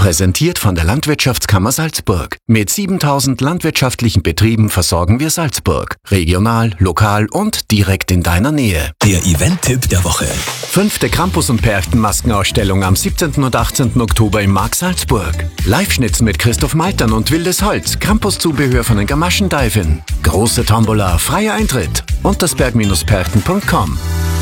Präsentiert von der Landwirtschaftskammer Salzburg. Mit 7000 landwirtschaftlichen Betrieben versorgen wir Salzburg. Regional, lokal und direkt in deiner Nähe. Der Event-Tipp der Woche. 5. Krampus- und Perchtenmaskenausstellung am 17. und 18. Oktober im Markt Salzburg. Live-Schnitzen mit Christoph Maltern und Wildes Holz. Krampus-Zubehör von den Gamaschen Dive-In. Große Tombola, freier Eintritt. Untersberg-perchten.com